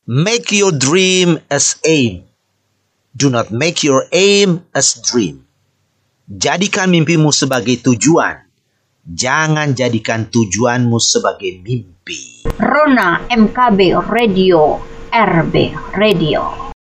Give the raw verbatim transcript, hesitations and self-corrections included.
Make your dream as aim. Do not make your aim as dream. Jadikan mimpimu sebagai tujuan. Jangan jadikan tujuanmu sebagai mimpi. Rona M K B Radio, R B Radio.